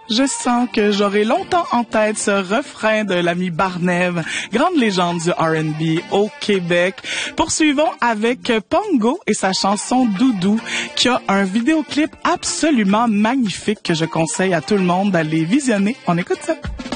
Je sens que j'aurai longtemps en tête ce refrain de l'ami Barnève, grande légende du R&B au Québec. Poursuivons avec Pongo et sa chanson Doudou, qui a un vidéoclip absolument magnifique que je conseille à tout le monde d'aller visionner. On écoute ça.